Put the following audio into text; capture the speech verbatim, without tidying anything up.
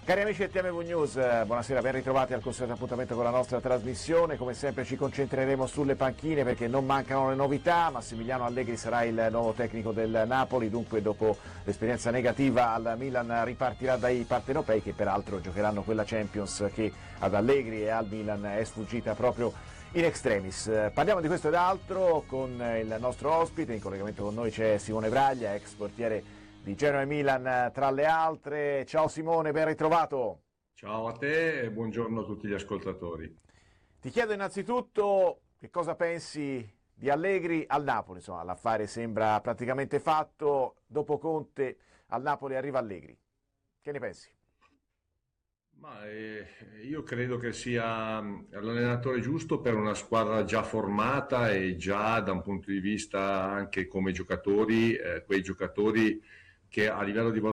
Cari amici del T M V News, eh, buonasera, ben ritrovati al consueto appuntamento con la nostra trasmissione. Come sempre ci concentreremo sulle panchine perché non mancano le novità. Massimiliano Allegri sarà il nuovo tecnico del Napoli, dunque dopo l'esperienza negativa al Milan ripartirà dai partenopei, che peraltro giocheranno quella Champions che ad Allegri e al Milan è sfuggita proprio in extremis. Parliamo di questo ed altro con il nostro ospite. In collegamento con noi c'è Simone Braglia, ex portiere di Genoa e Milan tra le altre. Ciao Simone, ben ritrovato. Ciao a te e buongiorno a tutti gli ascoltatori. Ti chiedo innanzitutto che cosa pensi di Allegri al Napoli. Insomma, l'affare sembra praticamente fatto, dopo Conte al Napoli arriva Allegri. Che ne pensi? Ma eh, io credo che sia mm, l'allenatore giusto per una squadra già formata e già da un punto di vista anche come giocatori, eh, quei giocatori che a livello di